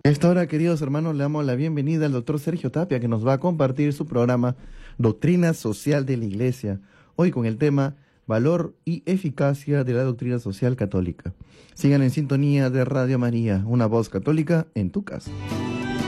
A esta hora, queridos hermanos, le damos la bienvenida al doctor Sergio Tapia, que nos va a compartir su programa Doctrina Social de la Iglesia, hoy con el tema Valor y Eficacia de la Doctrina Social Católica. Sigan en sintonía de Radio María, una voz católica en tu casa.